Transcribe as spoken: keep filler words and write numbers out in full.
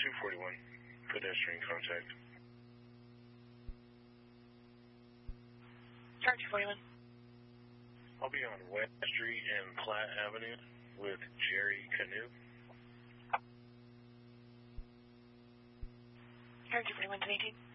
two forty-one, pedestrian contact. Chart two forty-one. I'll be on West Street and Platt Avenue with Jerry Canoe. Chart two forty-one to eighteen.